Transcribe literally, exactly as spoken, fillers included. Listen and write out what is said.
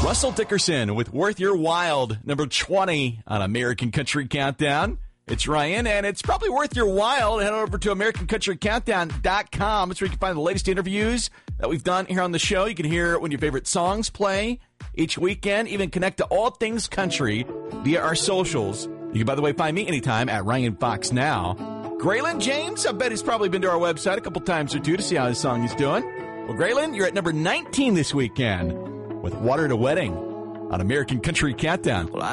Russell Dickerson with Worth Your Wild, number twenty on American Country Countdown. It's Ryan, and it's probably worth your while to head over to American Country Countdown dot com. That's where you can find the latest interviews that we've done here on the show. You can hear when your favorite songs play each weekend, even connect to all things country via our socials. You can, by the way, find me anytime at Ryan Fox Now. Graylin James, I bet he's probably been to our website a couple times or two to see how his song is doing. Well, Graylin, you're at number nineteen this weekend with Water to Wedding on American Country Countdown. Well,